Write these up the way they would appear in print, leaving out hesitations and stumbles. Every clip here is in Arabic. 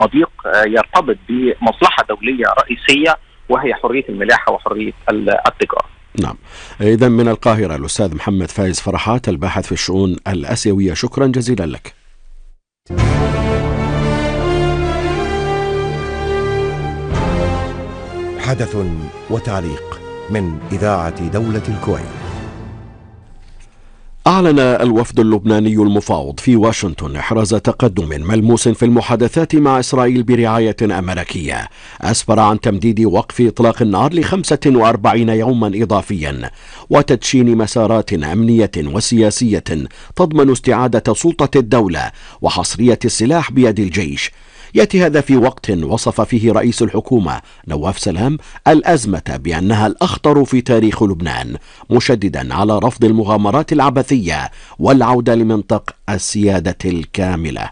مضيق يرتبط بمصلحة دولية رئيسية، وهي حرية الملاحة وحرية التجارة. نعم. إذن من القاهرة الأستاذ محمد فايز فرحات، الباحث في الشؤون الآسيوية، شكرا جزيلا لك. حدث وتعليق من إذاعة دولة الكويت. أعلن الوفد اللبناني المفاوض في واشنطن إحراز تقدم ملموس في المحادثات مع إسرائيل برعاية أمريكية، أسفر عن تمديد وقف إطلاق النار ل45 يوما إضافيا، وتدشين مسارات أمنية وسياسية تضمن استعادة سلطة الدولة وحصرية السلاح بيد الجيش. يأتي هذا في وقت وصف فيه رئيس الحكومة نواف سلام الأزمة بأنها الأخطر في تاريخ لبنان، مشددا على رفض المغامرات العبثية والعودة لمنطق السيادة الكاملة.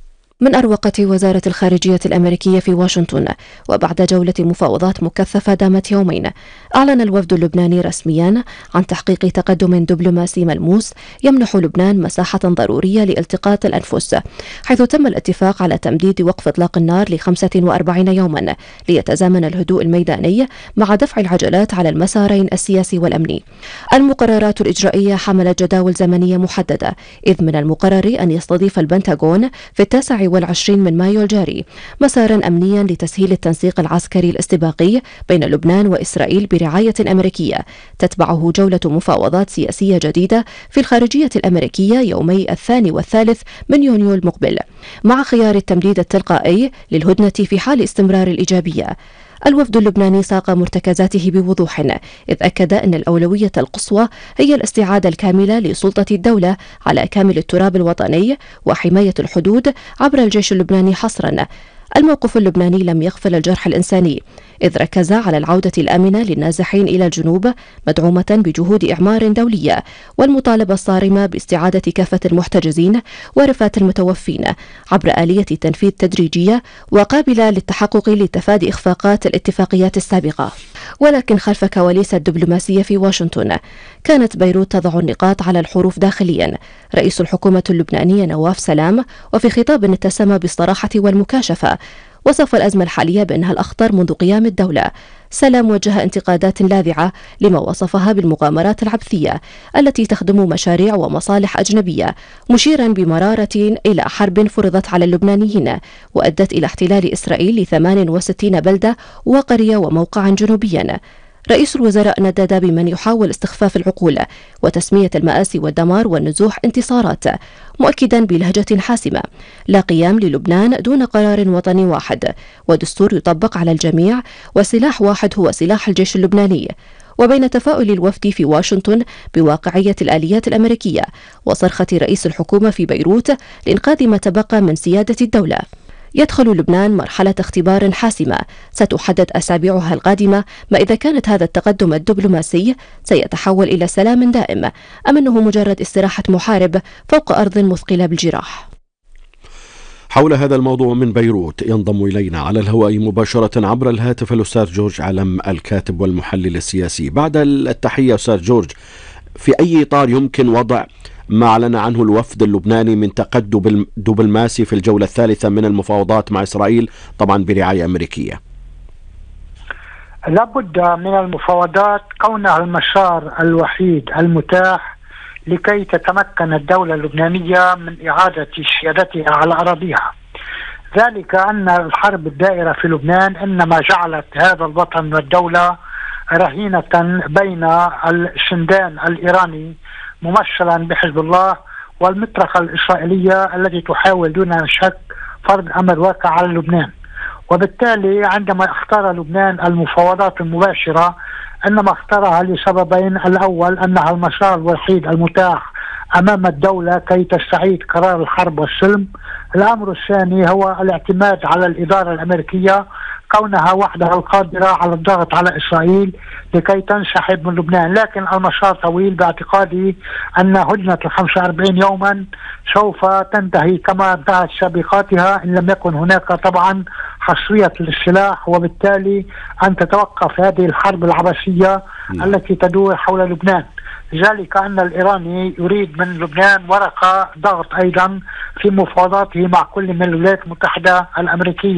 من أروقة وزارة الخارجية الأمريكية في واشنطن، وبعد جولة مفاوضات مكثفة دامت يومين، أعلن الوفد اللبناني رسميا عن تحقيق تقدم دبلوماسي ملموس يمنح لبنان مساحة ضرورية لالتقاط الأنفس، حيث تم الاتفاق على تمديد وقف إطلاق النار ل45 يوما ليتزامن الهدوء الميداني مع دفع العجلات على المسارين السياسي والأمني. المقررات الإجرائية حملت جداول زمنية محددة، إذ من المقرر أن يستضيف البنتاغون في 29 من مايو الجاري مسارا أمنيا لتسهيل التنسيق العسكري الاستباقي بين لبنان وإسرائيل برعاية أمريكية، تتبعه جولة مفاوضات سياسية جديدة في الخارجية الأمريكية يومي 2 و3 من يونيو المقبل، مع خيار التمديد التلقائي للهدنة في حال استمرار الإيجابية. الوفد اللبناني ساق مرتكزاته بوضوح، إذ أكد أن الأولوية القصوى هي الاستعادة الكاملة لسلطة الدولة على كامل التراب الوطني وحماية الحدود عبر الجيش اللبناني حصرا. الموقف اللبناني لم يغفل الجرح الإنساني، إذ ركز على العودة الآمنة للنازحين إلى الجنوب مدعومة بجهود إعمار دولية، والمطالبة الصارمة باستعادة كافة المحتجزين ورفات المتوفين عبر آلية تنفيذ تدريجية وقابلة للتحقق لتفادي إخفاقات الاتفاقيات السابقة. ولكن خلف كواليس الدبلوماسية في واشنطن، كانت بيروت تضع النقاط على الحروف داخليا. رئيس الحكومة اللبنانية نواف سلام، وفي خطاب اتسم بالصراحة والمكاشفة، وصف الأزمة الحالية بأنها الأخطر منذ قيام الدولة. سلام وجه انتقادات لاذعة لما وصفها بالمغامرات العبثية التي تخدم مشاريع ومصالح أجنبية، مشيرا بمرارة إلى حرب فرضت على اللبنانيين وأدت إلى احتلال إسرائيل ل 68 بلدة وقرية وموقعا جنوبيا. رئيس الوزراء ندد بمن يحاول استخفاف العقول وتسمية المآسي والدمار والنزوح انتصارات، مؤكدا بلهجة حاسمة: لا قيام للبنان دون قرار وطني واحد، ودستور يطبق على الجميع، وسلاح واحد هو سلاح الجيش اللبناني. وبين تفاؤل الوفد في واشنطن بواقعية الآليات الأمريكية وصرخة رئيس الحكومة في بيروت لإنقاذ ما تبقى من سيادة الدولة، يدخل لبنان مرحلة اختبار حاسمة ستحدد أسابيعها القادمة ما إذا كانت هذا التقدم الدبلوماسي سيتحول إلى سلام دائم أم أنه مجرد استراحة محارب فوق أرض مثقلة بالجراح. حول هذا الموضوع من بيروت ينضم إلينا على الهواء مباشرة عبر الهاتف الأستاذ جورج علم، الكاتب والمحلل السياسي. بعد التحية أستاذ جورج، في أي إطار يمكن وضع ما أعلن عنه الوفد اللبناني من تقدم دبلوماسي في الجولة الثالثة من المفاوضات مع إسرائيل، طبعا برعاية أمريكية؟ لابد من المفاوضات كونها المسار الوحيد المتاح لكي تتمكن الدولة اللبنانية من إعادة سيادتها على أراضيها. ذلك أن الحرب الدائرة في لبنان إنما جعلت هذا الوطن والدولة رهينة بين السندان الإيراني ممثلا بحزب الله والمطرقة الإسرائيلية التي تحاول دون شك فرض أمر واقع على لبنان. وبالتالي عندما اختار لبنان المفاوضات المباشرة إنما اختارها لسببين: الأول أنها المسار الوحيد المتاح أمام الدولة كي تستعيد قرار الحرب والسلم. الأمر الثاني هو الاعتماد على الإدارة الأمريكية كونها وحدها القادرة على الضغط على إسرائيل لكي تنسحب من لبنان. لكن المسار طويل، باعتقادي أن هدنة 45 يوما سوف تنتهي كما انتهت سابقاتها إن لم يكن هناك طبعا حصرية للسلاح، وبالتالي أن تتوقف هذه الحرب العبثية التي تدور حول لبنان. ذلك أن الإيراني يريد من لبنان ورقة ضغط أيضا في مفاوضاته مع كل من الولايات المتحدة الأمريكية.